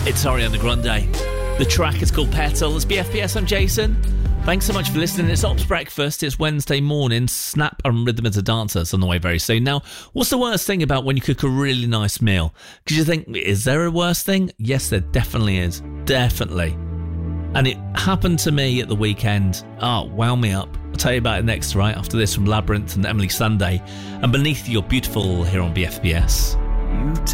It's Ariana Grande. The track is called Petal. It's BFBS, I'm Jason. Thanks so much for listening. It's Ops Breakfast. It's Wednesday morning. Snap and Rhythm as a Dancer. It's on the way very soon. Now, what's the worst thing about when you cook a really nice meal? Because you think, is there a worse thing? Yes, there definitely is. Definitely. And it happened to me at the weekend. Oh, wow me up. I'll tell you about it next, right? After this from Labyrinth and Emily Sunday. And Beneath You're Beautiful here on BFBS. You